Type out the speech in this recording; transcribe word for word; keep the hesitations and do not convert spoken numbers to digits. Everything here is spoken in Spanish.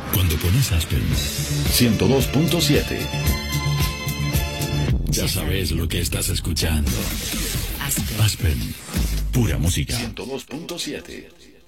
Cuando pones Aspen ciento dos punto siete, ya sabes lo que estás escuchando. Aspen, Aspen, pura música. ciento dos punto siete.